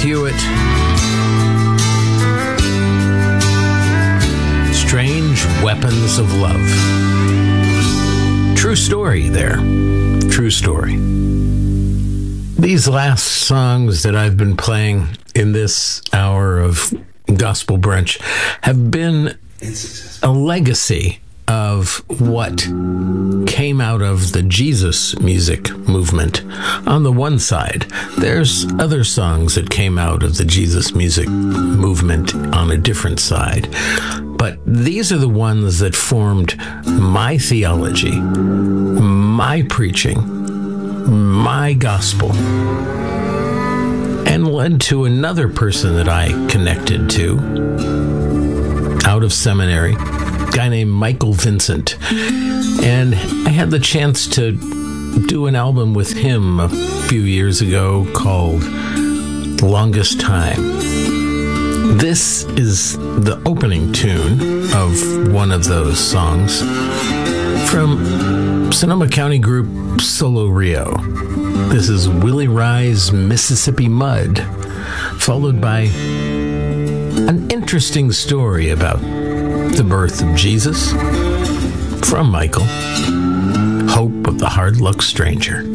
Hewitt. Strange Weapons of Love. True story there. True story. These last songs that I've been playing in this hour of Gospel Brunch have been a legacy of what came out of the Jesus music movement. On the one side, there's other songs that came out of the Jesus music movement on a different side. But these are the ones that formed my theology, my preaching, my gospel, and led to another person that I connected to out of seminary, a guy named Michael Vincent. And I had the chance to do an album with him a few years ago called Longest Time. This is the opening tune of one of those songs from Sonoma County group Solo Rio. This is Willie Rye's Mississippi Mud, followed by an interesting story about the birth of Jesus from Michael, Hope of the Hard Luck Stranger.